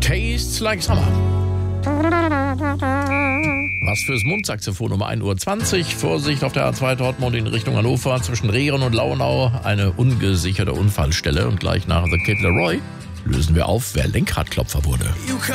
Tastes Like Summer. Was fürs Mundsaxophon um 1:20 Uhr. Vorsicht auf der A2 Dortmund in Richtung Hannover. Zwischen Rehren und Launau eine ungesicherte Unfallstelle. Und gleich nach The Kid Laroi lösen wir auf, wer Lenkradklopfer wurde.